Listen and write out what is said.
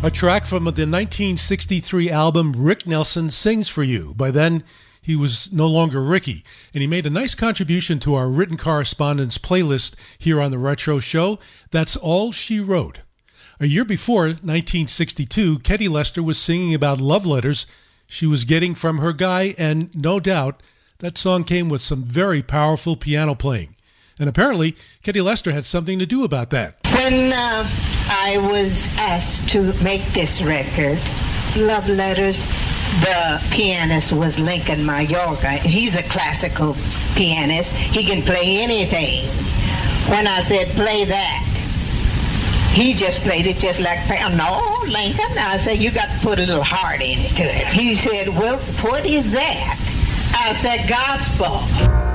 A track from the 1963 album Rick Nelson Sings for You. By then, he was no longer Ricky, and he made a nice contribution to our written correspondence playlist here on the Retro Show. That's All She Wrote. A year before, 1962, Ketty Lester was singing about love letters she was getting from her guy, and no doubt, that song came with some very powerful piano playing. And apparently, Ketty Lester had something to do about that. When I was asked to make this record, Love Letters, the pianist was Lincoln Mayorga. He's a classical pianist. He can play anything. When I said, play that, he just played it just like, no, Lincoln. I said, you got to put a little heart into it. He said, well, what is that? I said, gospel.